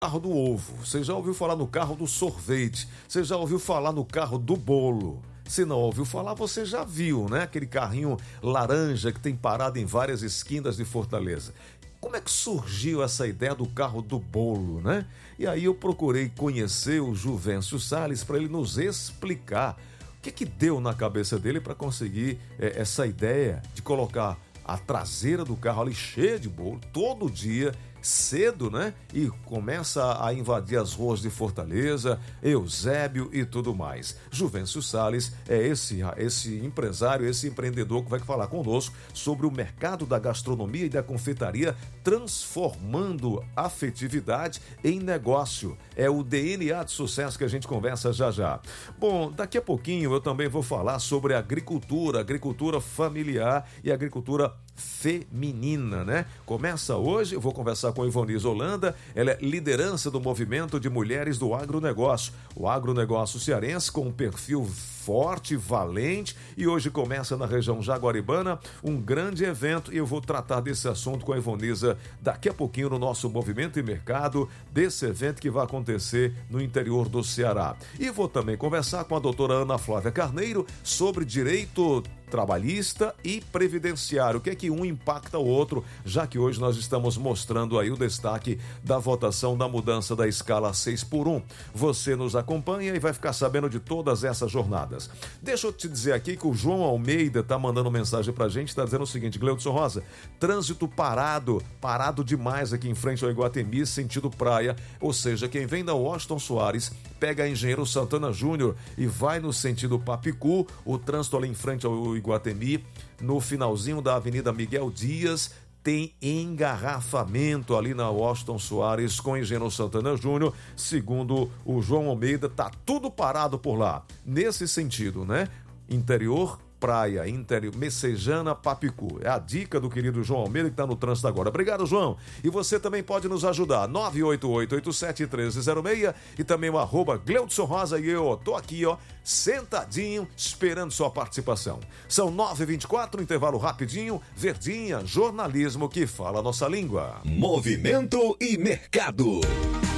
Carro do ovo, você já ouviu falar no carro do sorvete, você já ouviu falar no carro do bolo. Se não ouviu falar, você já viu, né? Aquele carrinho laranja que tem parado em várias esquinas de Fortaleza. Como é que surgiu essa ideia do carro do bolo, né? E aí eu procurei conhecer o Juvencio Salles para ele nos explicar o que deu na cabeça dele para conseguir essa ideia de colocar a traseira do carro ali cheia de bolo todo dia, cedo, né? E começa a invadir as ruas de Fortaleza, Eusébio e tudo mais. Juvencio Salles é esse empresário, esse empreendedor que vai falar conosco sobre o mercado da gastronomia e da confeitaria, transformando afetividade em negócio. É o DNA de sucesso que a gente conversa já já. Bom, daqui a pouquinho eu também vou falar sobre agricultura familiar e agricultura feminina, né? Começa hoje, eu vou conversar com a Ivonise Holanda, ela é liderança do movimento de mulheres do agronegócio. O agronegócio cearense com um perfil forte, valente, e hoje começa na região jaguaribana um grande evento e eu vou tratar desse assunto com a Ivonisa daqui a pouquinho no nosso Movimento e Mercado, desse evento que vai acontecer no interior do Ceará. E vou também conversar com a doutora Ana Flávia Carneiro sobre direito trabalhista e previdenciário, o que é que um impacta o outro, já que hoje nós estamos mostrando aí o destaque da votação da mudança da escala 6x1. Você nos acompanha e vai ficar sabendo de todas essas jornadas. Deixa eu te dizer aqui que o João Almeida tá mandando mensagem pra gente, tá dizendo o seguinte: Gleudson Rosa, trânsito parado demais aqui em frente ao Iguatemi, sentido praia, ou seja, quem vem da Washington Soares, pega a Engenheiro Santana Júnior e vai no sentido Papicu, o trânsito ali em frente ao Iguatemi, no finalzinho da Avenida Miguel Dias, tem engarrafamento ali na Washington Soares com Engenheiro Santana Júnior. Segundo o João Almeida, tá tudo parado por lá. Nesse sentido, né? Interior, praia, interior, Messejana, Papicu. É a dica do querido João Almeida que está no trânsito agora. Obrigado, João. E você também pode nos ajudar. 988-87-1306 e também o @Gleudson Rosa. E eu tô aqui, sentadinho, esperando sua participação. São 9h24, intervalo rapidinho. Verdinha, jornalismo que fala a nossa língua. Movimento e Mercado.